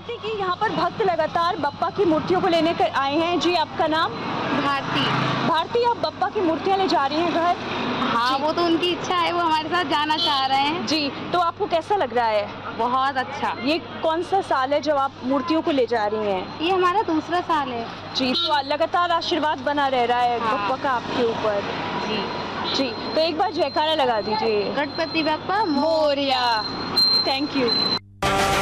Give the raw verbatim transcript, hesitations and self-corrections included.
देखते कि यहाँ पर भक्त लगातार बप्पा की मूर्तियों को लेने कर आए हैं। जी, आपका नाम? भारती। भारती, आप बप्पा की मूर्तियाँ ले जा रही हैं घर? हाँ, वो तो उनकी इच्छा है, वो हमारे साथ जाना चाह रहे हैं। जी, तो आपको कैसा लग रहा है? बहुत अच्छा। ये कौन सा साल है जब आप मूर्तियों को ले जा रही हैं? ये हमारा दूसरा साल है। जी, तो लगातार आशीर्वाद बना रह रहा है हाँ। बप्पा का आपके ऊपर। जी जी, तो एक बार जयकारा लगा दीजिए। गणपति बप्पा मोरिया। Thank you.